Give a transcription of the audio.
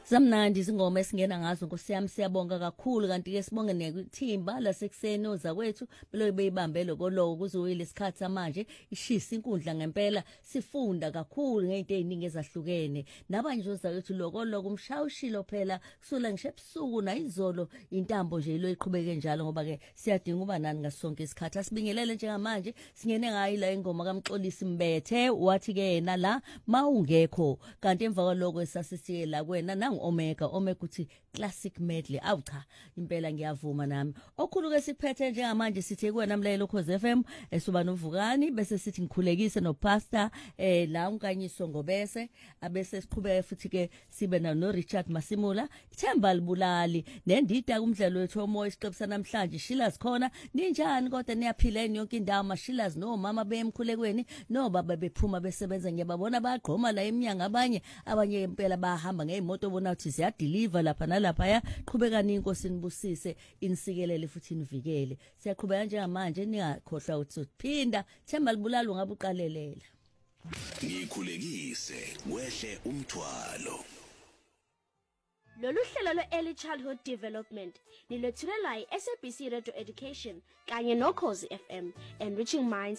Zamnandi izingoma esingena ngazo Nkosi yami siyabonga kakhulu kanti ke sibonge nekuthimba lasekuseni ozakwethu belobe beyibambe lokolo kuzoyile isikhathi manje ishisa inkundla ngempela sifunda kakhulu ngezinto eziningi ezahlukene nabanje ozakwethu lokolo kumshawushilo phela kusula ngisho ebusuku na izolo intambo nje ilo iqhubeke njalo ngoba ke siyadinga uba nani ngasonke isikhathi asibingelele njengamanje singene ngayi la ingoma kaMxolisi Mbethe wathi ke yena la mawungekho kanti emva kwaloko esasisiye la kwena nangu Omega uthi classic medley awu cha impela ngiyavuma nami okhulu ke siphethe njengamanje sithi kuwena mlayelo Khoze FM esuba novukani bese sithi ngikhulekise no pastor la unkanyiso ngobese abese siqhubeka futhi ke sibe no Richard Masimula Themba Libulali nendida kumdlalo wethu omoya isiqephu namhlanje Shilas khona ninjani kodwa niyaphila yonke indawo mashilas no mama bemkhulekweni no baba bephuma besebenza ngiyababona bayagqoma la eminyanga abanye impela bahamba ngeimoto bona uthi siya deliver lapha nalapha ya qhubekani inkosi nibusise insikelele futhi nivikele siyaqhubeka njengamanje ningakhohlwa ukuthi phinda Themba Libulali ngabe uqalelela ngikhulekise wehle umthwalo Lolu hlelo lwe-Early Childhood Development nilethulelwa yi-SABC Radio Education kanye noKhozi FM Enriching Minds